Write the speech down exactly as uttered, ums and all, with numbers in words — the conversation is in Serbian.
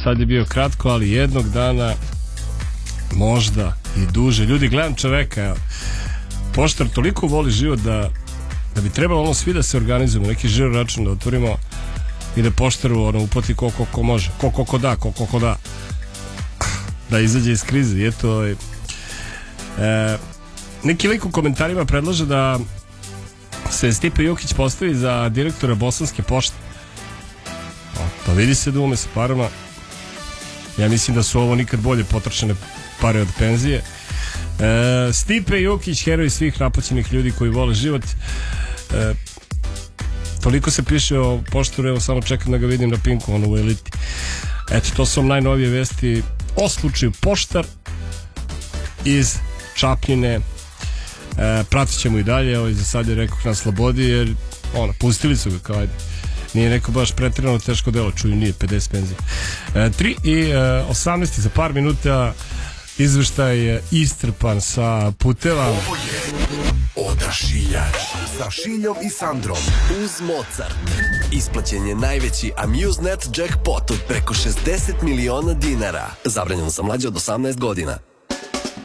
sad je bio kratko, ali jednog dana možda i duže. Ljudi, gledam čoveka, Poštar toliko voli život da da bi trebalo ono svi da se organizujemo, neki žiro račun da otvorimo i da Poštaru ono uplati ko ko ko može, ko ko ko da, ko ko ko da da izađe iz krize. I eto, e, neki lik u komentarima predlaže da se Stipe Jukić postavi za direktora Bosanske pošte. O, pa vidi se da ume sa parama. Ja mislim da su ovo nikad bolje potrošene pare od penzije. E, Stipe Jukić, heroj svih napućenih ljudi koji vole život. E, toliko se piše o Poštaru, evo samo čekam da ga vidim na Pinku, ono u Eliti. Eto, to su najnovije vesti o slučaju Poštar iz Čapljine. E, pratit ćemo i dalje, evo i za sad je rekao na slobodi, jer ono, pustili su ga kao ajde. Nije neko baš pretjerano teško delo, čuju, nije pedeset penzija. E, tri i osamnaest za par minuta. Izveštaj je istrpan sa puteva. Ovo je Odašiljač sa Šiljom i Sandrom uz Mozart. Isplaćen je najveći Amusenet jackpot od preko šezdeset miliona dinara. Zabranjeno za mlađe od osamnaest godina.